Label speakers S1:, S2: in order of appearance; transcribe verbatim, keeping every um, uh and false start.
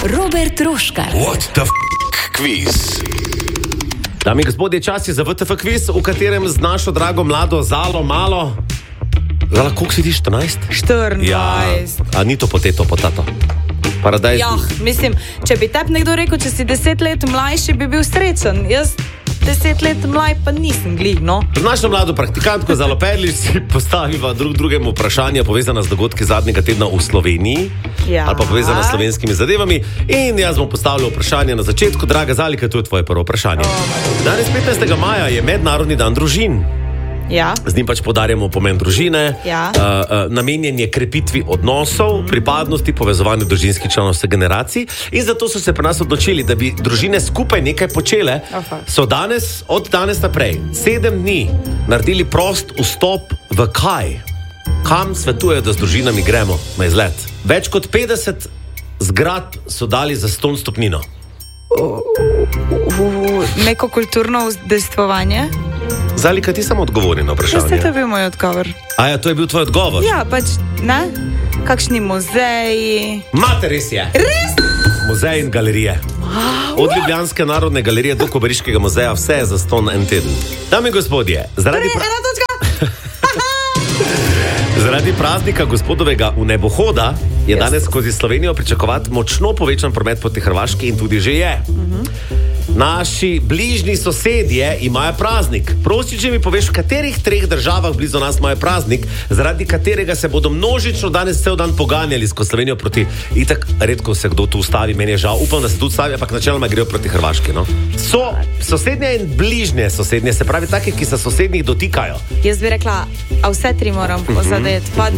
S1: Robert Roškar.
S2: What the f*** quiz?
S3: Dame in gospodje, čas je za V T F kviz, v katerem z našo drago mlado Zalo malo... Zala, koliko si ti, štirinajst?
S4: štirinajst.
S3: Ja, a ni to poteto, potato? Paradajz...
S4: Ja, mislim, če bi tep nekdo rekel, če si deset let mlajši, bi bil srečen. Jaz deset let mlaj pa nisem glih, no.
S3: Z našo mlado praktikantko Zalo Perlič si postaviva drug drugemu vprašanja povezana z dogodki zadnjega tedna v Sloveniji.
S4: Ja.
S3: Ali pa povezana s slovenskimi zadevami. In jaz bom postavljal vprašanje na začetku. Draga Zalika, to je tvoje prvo vprašanje. Oh. Danes petnajstega maja je Mednarodni dan družin.
S4: Ja.
S3: Z njim pač podarjamo pomen družine,
S4: Ja.
S3: uh, uh, namenjen je krepitvi odnosov, mm. pripadnosti, povezovanju družinskih članov vseh generacij. In zato so se pri nas odločili, da bi družine skupaj nekaj počele.
S4: Aha.
S3: So danes, od danes naprej, sedem dni naredili prost vstop v kaj? Kam svetujejo, da z družinami gremo na izlet? Več kot petdeset zgradb so dali za ston stopnino.
S4: V neko kulturno udejstvovanje.
S3: Zalika, ti samo odgovori na vprašanje.
S4: Veste, to je bil moj odgovor.
S3: A ja, to je bil tvoj odgovor?
S4: Ja, pač, ne? Kakšni muzeji.
S3: Mate, res je.
S4: Res?
S3: Muzej in galerije. Od Ljubljanske narodne galerije do Kobariškega muzeja, vse je za ston en teden. Dame in gospodje, zaradi, pra...
S4: Ena točka.
S3: zaradi praznika gospodovega vnebohoda je
S4: Yes.
S3: danes skozi Slovenijo pričakovati močno povečan promet proti Hrvaški in tudi že je. Uh-huh. Naši bližnji sosedje imajo praznik. Prosim, če mi poveš, v katerih treh državah blizu nas imajo praznik, zaradi katerega se bodo množično danes cel dan poganjali skozi Slovenijo proti... Itak, redko se kdo tu ustavi, meni je žal, upam, da se tu ustavi, ampak načeloma grejo proti Hrvaški, no? So sosednje in bližnje sosednje, se pravi take, ki se sosednjih dotikajo.
S4: Jaz bi rekla, a vse tri moram pozadeti. Pa